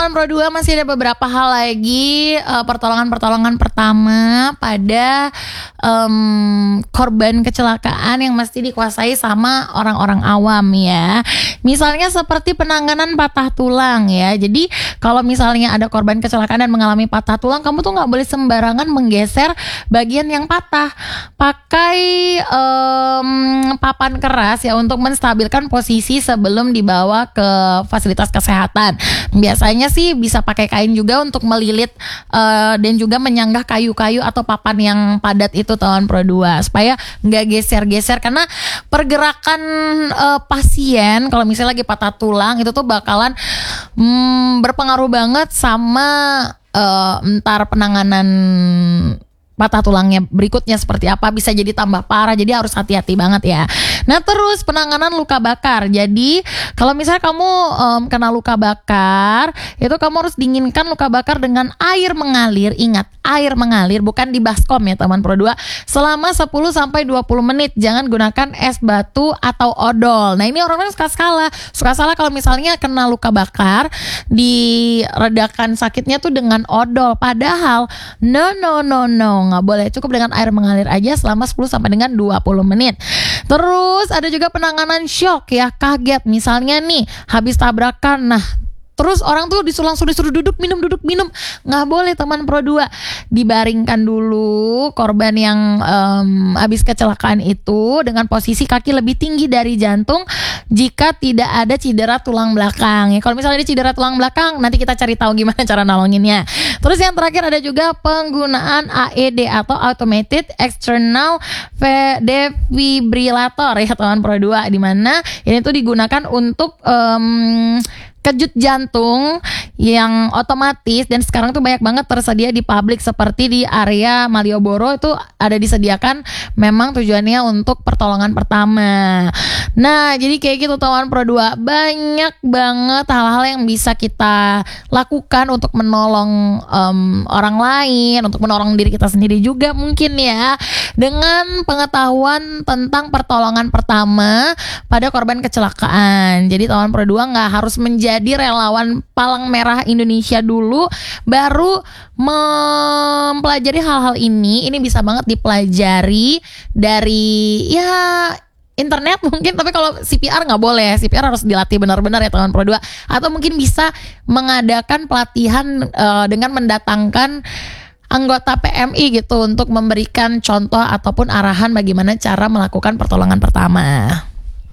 teman Pro 2 masih ada beberapa hal lagi pertolongan pertama pada korban kecelakaan yang mesti dikuasai sama orang-orang awam ya. Misalnya seperti penanganan patah tulang ya. Jadi kalau misalnya ada korban kecelakaan dan mengalami patah tulang, kamu tuh nggak boleh sembarangan menggeser bagian yang patah. Pakai papan keras ya untuk menstabilkan posisi sebelum dibawa ke fasilitas kesehatan. Biasanya sih bisa pakai kain juga untuk melilit dan juga menyanggah kayu-kayu atau papan yang padat itu teman Pro 2 supaya nggak geser-geser, karena pergerakan pasien kalau misalnya lagi patah tulang itu tuh bakalan berpengaruh banget sama entar penanganan patah tulangnya berikutnya seperti apa, bisa jadi tambah parah, jadi harus hati-hati banget ya. Nah terus penanganan luka bakar. Jadi kalau misalnya kamu kena luka bakar, itu kamu harus dinginkan luka bakar dengan air mengalir. Ingat, air mengalir, bukan di baskom ya teman Pro 2, selama 10-20 menit. Jangan gunakan es batu atau odol. Nah ini orang-orang suka salah kalau misalnya kena luka bakar, diredakan sakitnya tuh dengan odol. Padahal no, nggak boleh, cukup dengan air mengalir aja selama 10 sampai dengan 20 menit. Terus ada juga penanganan shock ya, kaget misalnya nih habis tabrakan. Nah terus orang tuh disuruh duduk minum, nggak boleh teman Pro 2. Dibaringkan dulu korban yang habis kecelakaan itu dengan posisi kaki lebih tinggi dari jantung jika tidak ada cedera tulang belakang ya. Kalau misalnya ada cedera tulang belakang, nanti kita cari tahu gimana cara nolonginnya. Terus yang terakhir ada juga penggunaan AED atau Automated External Defibrillator ya teman Pro 2, di mana ini tuh digunakan untuk kejut jantung yang otomatis, dan sekarang tuh banyak banget tersedia di publik seperti di area Malioboro itu ada disediakan, memang tujuannya untuk pertolongan pertama. Nah jadi kayak gitu teman Pro 2, banyak banget hal-hal yang bisa kita lakukan untuk menolong orang lain, untuk menolong diri kita sendiri juga mungkin ya, dengan pengetahuan tentang pertolongan pertama pada korban kecelakaan. Jadi teman Pro 2 nggak harus menjadi relawan Palang Merah Indonesia dulu baru mempelajari hal-hal ini. Ini bisa banget dipelajari dari ya internet mungkin, tapi kalau CPR nggak boleh. CPR harus dilatih benar-benar ya teman Pro 2. Atau mungkin bisa mengadakan pelatihan dengan mendatangkan anggota PMI gitu untuk memberikan contoh ataupun arahan bagaimana cara melakukan pertolongan pertama.